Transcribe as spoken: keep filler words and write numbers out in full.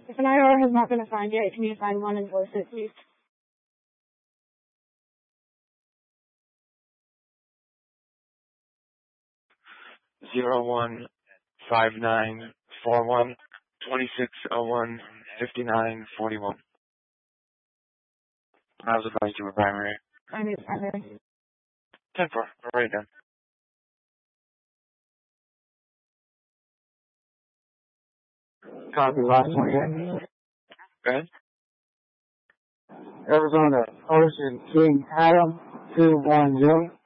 If an I R has not been assigned yet, can you assign one and voice it, please? Zero one five nine four one twenty six oh one fifty nine forty one. How's it going to a primary? I need primary. Ten four. All right then. Copy last one again. Go ahead. Arizona Ocean King Adam two one zero.